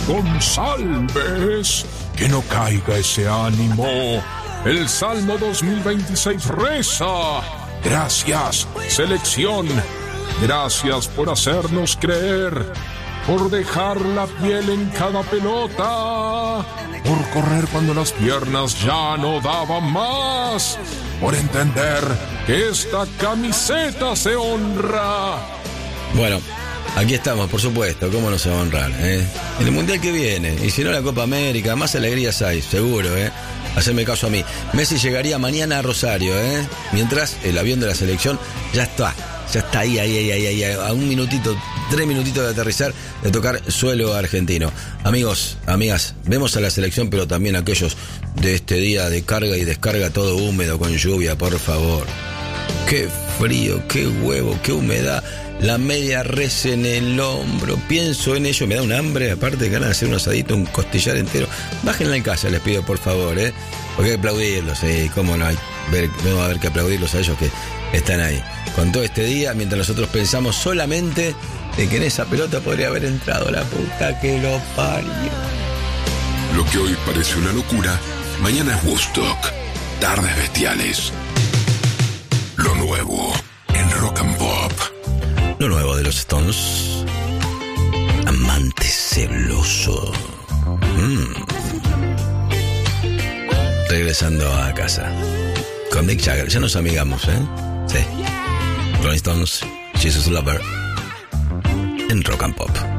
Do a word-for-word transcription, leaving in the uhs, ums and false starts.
González. Que no caiga ese ánimo. El Salmo dos mil veintiséis reza: gracias, selección. Gracias por hacernos creer, por dejar la piel en cada pelota, por correr cuando las piernas ya no daban más, por entender que esta camiseta se honra. Bueno, aquí estamos, por supuesto, cómo no se va a honrar, ¿eh? En el Mundial que viene, y si no la Copa América, más alegrías hay, seguro, ¿eh? Haceme caso a mí. Messi llegaría mañana a Rosario, ¿eh? Mientras el avión de la selección ya está. Ya está ahí, ahí, ahí, ahí, ahí, a un minutito, tres minutitos de aterrizar, de tocar suelo argentino. Amigos, amigas, vemos a la selección, pero también a aquellos de este día de carga y descarga, todo húmedo, con lluvia, por favor. Qué frío, qué huevo, qué humedad. La media res en el hombro. Pienso en ello, me da un hambre. Aparte, ganas de hacer un asadito, un costillar entero. Bájenla en casa, les pido, por favor, ¿eh? Porque hay que aplaudirlos, ¿eh? ¿Cómo no hay? Ver, no va a haber que aplaudirlos a ellos que están ahí con todo este día, mientras nosotros pensamos solamente de que en esa pelota podría haber entrado la puta que lo parió. Lo que hoy parece una locura, mañana es Woodstock. Tardes bestiales. Lo nuevo en Rock and Pop. Lo nuevo de los Stones. Amante celoso. Mm. Regresando a casa con Mick Jagger. Ya nos amigamos, ¿eh? Sí. Rolling Stones, Jesus Lover, en Rock and Pop.